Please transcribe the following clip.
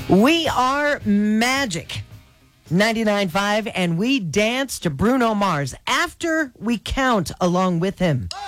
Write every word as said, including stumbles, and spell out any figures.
We are Magic ninety-nine point five, and we dance to Bruno Mars after we count along with him.